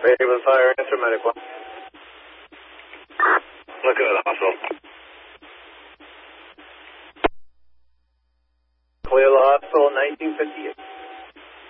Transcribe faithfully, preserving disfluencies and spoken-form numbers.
Raven Fire, answer medic one. Looking at the hospital. Clear the hospital, nineteen fifty-eight.